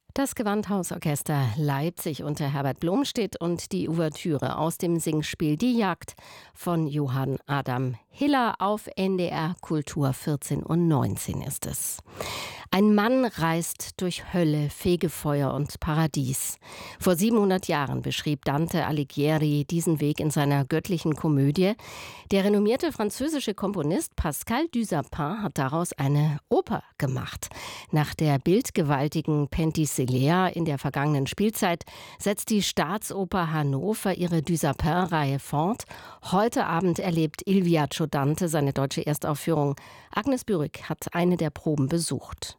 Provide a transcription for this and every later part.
Das Gewandhausorchester Leipzig unter Herbert Blomstedt und die Ouvertüre aus dem Singspiel Die Jagd von Johann Adam Hiller auf NDR Kultur 14:19 Uhr ist es. Ein Mann reist durch Hölle, Fegefeuer und Paradies. Vor 700 Jahren beschrieb Dante Alighieri diesen Weg in seiner Göttlichen Komödie. Der renommierte französische Komponist Pascal Dussapin hat daraus eine Oper gemacht. Nach der bildgewaltigen Penthesilea in der vergangenen Spielzeit setzt die Staatsoper Hannover ihre Dussapin-Reihe fort. Heute Abend erlebt Il Viaggio Dante seine deutsche Erstaufführung. Agnes Bürig hat eine der Proben besucht.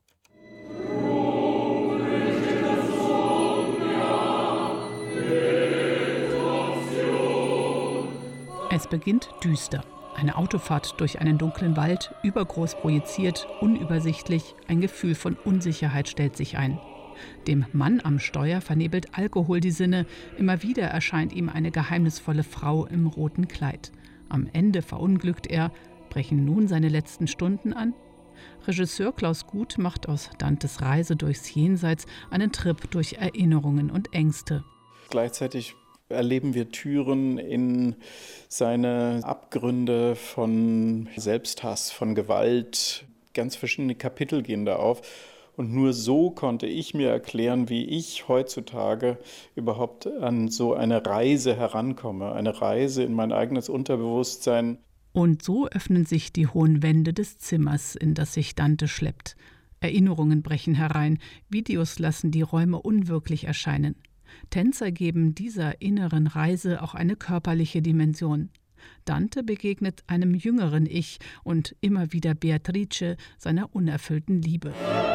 Es beginnt düster. Eine Autofahrt durch einen dunklen Wald, übergroß projiziert, unübersichtlich, ein Gefühl von Unsicherheit stellt sich ein. Dem Mann am Steuer vernebelt Alkohol die Sinne, immer wieder erscheint ihm eine geheimnisvolle Frau im roten Kleid. Am Ende verunglückt er, brechen nun seine letzten Stunden an? Regisseur Klaus Guth macht aus Dantes Reise durchs Jenseits einen Trip durch Erinnerungen und Ängste. Gleichzeitig erleben wir Türen in seine Abgründe von Selbsthass, von Gewalt. Ganz verschiedene Kapitel gehen da auf. Und nur so konnte ich mir erklären, wie ich heutzutage überhaupt an so eine Reise herankomme. Eine Reise in mein eigenes Unterbewusstsein. Und so öffnen sich die hohen Wände des Zimmers, in das sich Dante schleppt. Erinnerungen brechen herein, Videos lassen die Räume unwirklich erscheinen. Tänzer geben dieser inneren Reise auch eine körperliche Dimension. Dante begegnet einem jüngeren Ich und immer wieder Beatrice, seiner unerfüllten Liebe.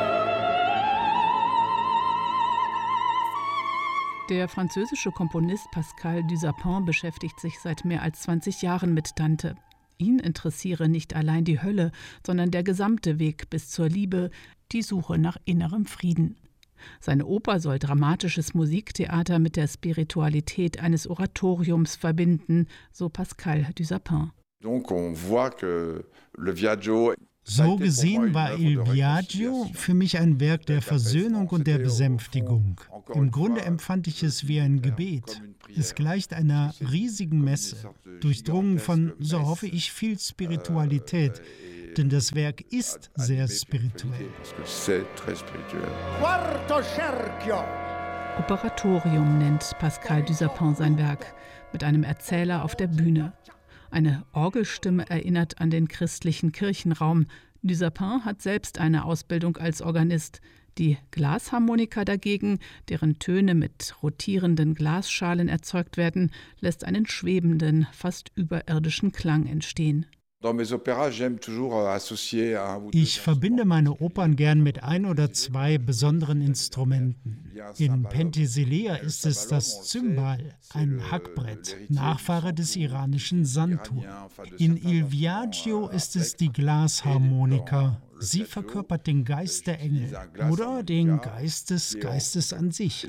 Der französische Komponist Pascal Dussapin beschäftigt sich seit mehr als 20 Jahren mit Dante. Ihn interessiere nicht allein die Hölle, sondern der gesamte Weg bis zur Liebe, die Suche nach innerem Frieden. Seine Oper soll dramatisches Musiktheater mit der Spiritualität eines Oratoriums verbinden, so Pascal Dussapin. So gesehen war Il Viaggio für mich ein Werk der Versöhnung und der Besänftigung. Im Grunde empfand ich es wie ein Gebet. Es gleicht einer riesigen Messe, durchdrungen von, so hoffe ich, viel Spiritualität. Denn das Werk ist sehr spirituell. Operatorium nennt Pascal Dussapin sein Werk, mit einem Erzähler auf der Bühne. Eine Orgelstimme erinnert an den christlichen Kirchenraum. Dussapin hat selbst eine Ausbildung als Organist. Die Glasharmonika dagegen, deren Töne mit rotierenden Glasschalen erzeugt werden, lässt einen schwebenden, fast überirdischen Klang entstehen. Ich verbinde meine Opern gern mit ein oder zwei besonderen Instrumenten. In Penthesilea ist es das Cymbal, ein Hackbrett, Nachfahre des iranischen Santur. In Il Viaggio ist es die Glasharmonika. Sie verkörpert den Geist der Engel oder den Geist des Geistes an sich.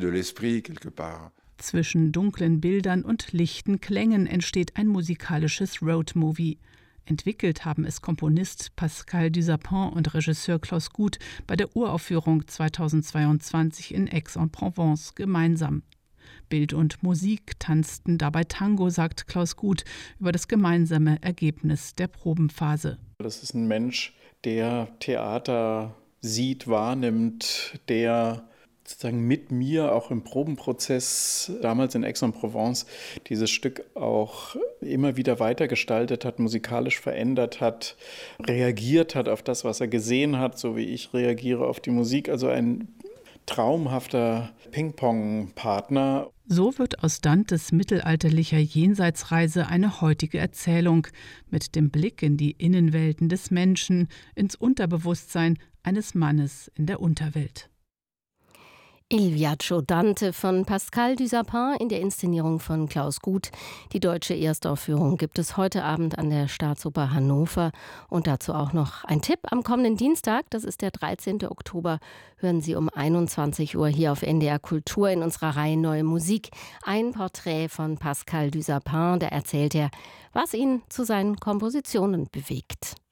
Zwischen dunklen Bildern und lichten Klängen entsteht ein musikalisches Roadmovie. Entwickelt haben es Komponist Pascal Dussapin und Regisseur Klaus Guth bei der Uraufführung 2022 in Aix-en-Provence gemeinsam. Bild und Musik tanzten dabei Tango, sagt Klaus Guth über das gemeinsame Ergebnis der Probenphase. Das ist ein Mensch, der Theater sieht, wahrnimmt, der sozusagen mit mir auch im Probenprozess damals in Aix-en-Provence dieses Stück auch immer wieder weitergestaltet hat, musikalisch verändert hat, reagiert hat auf das, was er gesehen hat, so wie ich reagiere auf die Musik. Also ein traumhafter Ping-Pong-Partner. So wird aus Dantes mittelalterlicher Jenseitsreise eine heutige Erzählung mit dem Blick in die Innenwelten des Menschen, ins Unterbewusstsein eines Mannes in der Unterwelt. Il Viaggio Dante von Pascal Dussapin in der Inszenierung von Klaus Guth. Die deutsche Erstaufführung gibt es heute Abend an der Staatsoper Hannover. Und dazu auch noch ein Tipp. Am kommenden Dienstag, das ist der 13. Oktober, hören Sie um 21 Uhr hier auf NDR Kultur in unserer Reihe Neue Musik ein Porträt von Pascal Dussapin. Da erzählt er, was ihn zu seinen Kompositionen bewegt.